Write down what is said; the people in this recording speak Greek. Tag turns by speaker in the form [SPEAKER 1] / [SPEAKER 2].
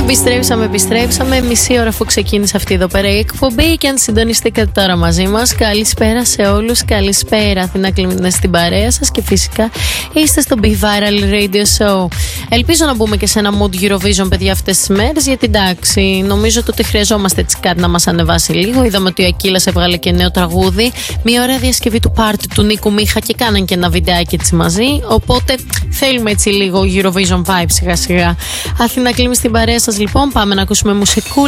[SPEAKER 1] Επιστρέψαμε. Μισή ώρα αφού ξεκίνησε αυτή εδώ πέρα η εκπομπή. Και αν συντονιστήκατε τώρα μαζί μας, καλησπέρα σε όλους. Καλησπέρα, Αθηνά Κλιμνές, στην παρέα σας. Και φυσικά είστε στο Be Viral Radio Show. Ελπίζω να μπούμε και σε ένα mood Eurovision, παιδιά, αυτές τις μέρες. Γιατί εντάξει, νομίζω ότι χρειαζόμαστε έτσι κάτι να μας ανεβάσει λίγο. Είδαμε ότι ο Ακύλας έβγαλε και νέο τραγούδι. Μια ωραία διασκευή του πάρτι του Νίκου Μίχα και κάναν και ένα βιντεάκι έτσι μαζί. Οπότε θέλουμε έτσι λίγο Eurovision vibe σιγά σιγά. Αθηνά Κλιμνές, στην παρέα σας λοιπόν. Πάμε να ακούσουμε μουσικούλα.